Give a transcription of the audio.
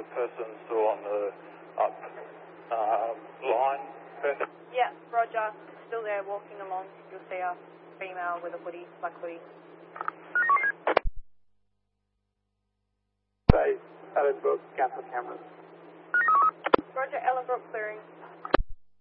the person still on the up line? Perfect. Yeah, roger. Still there, walking along. You'll see a female with a hoodie, black hoodie. Say, Ellenbrook, Gaffer cameras. Roger, Ellenbrook clearing.